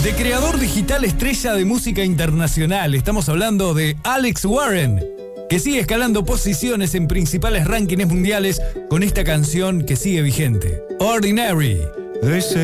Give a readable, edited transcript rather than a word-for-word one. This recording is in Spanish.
De creador digital estrella de música internacional, estamos hablando de Alex Warren, que sigue escalando posiciones en principales rankings mundiales con esta canción que sigue vigente, Ordinary.